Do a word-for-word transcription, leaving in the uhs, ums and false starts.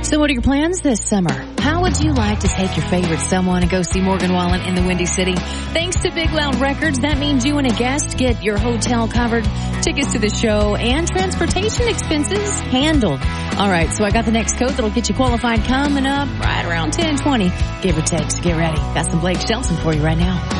So what are your plans this summer? How would you like to take your favorite someone and go see Morgan Wallen in the Windy City? Thanks to Big Loud Records, that means you and a guest get your hotel covered, tickets to the show, and transportation expenses handled. All right, so I got the next code that'll get you qualified coming up right around ten twenty, give or take. So get ready. Got some Blake Shelton for you right now.